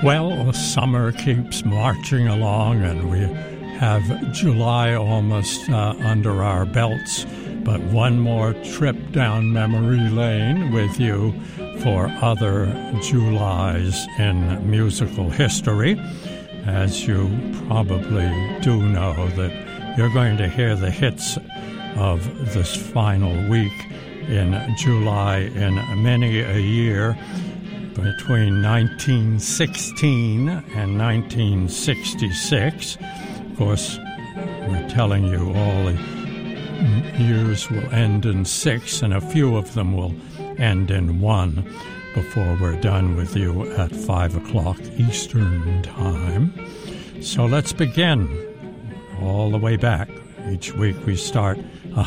Well, summer keeps marching along, and we have July almost under our belts. But one more trip down memory lane with you for other Julys in musical history. As you probably do know, that you're going to hear the hits of this final week in July in many a year. Between 1916 and 1966. Of course, we're telling you all the years will end in 6, and a few of them will end in 1 before we're done with you at 5 o'clock Eastern Time. So let's begin all the way back. Each week we start